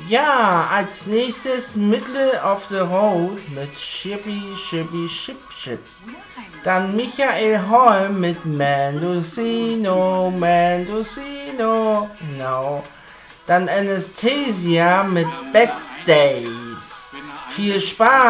Ja, als nächstes Middle of the Road mit Chippy Chippy Chip Chip. Dann Michael Holm mit Mendocino, Mendocino. Genau. Dann Anastasia mit Best Days. Viel Spaß!